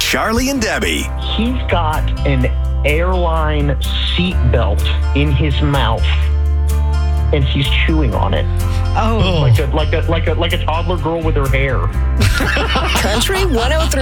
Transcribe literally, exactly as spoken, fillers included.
Charlie and Debbie. He's got an airline seatbelt in his mouth, and he's chewing on it. Oh. Like a like a like a like a toddler girl with her hair. Country one oh three.